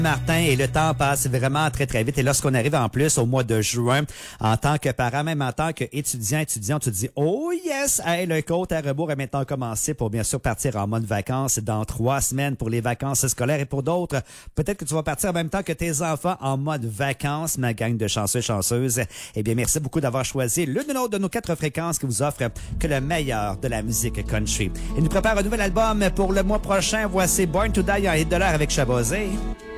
Martin, et le temps passe vraiment très, très vite. Et lorsqu'on arrive en plus au mois de juin, en tant que parent, même en tant qu'étudiant, tu te dis, oh yes, hey, le compte à rebours est maintenant commencé pour bien sûr partir en mode vacances dans 3 semaines pour les vacances scolaires et pour d'autres. Peut-être que tu vas partir en même temps que tes enfants en mode vacances, ma gang de chanceux, chanceuses. Eh bien, merci beaucoup d'avoir choisi l'une ou l'autre de nos 4 fréquences qui vous offrent que le meilleur de la musique country. Il nous prépare un nouvel album pour le mois prochain. Voici Born to Die en hit de l'air avec Chabosé.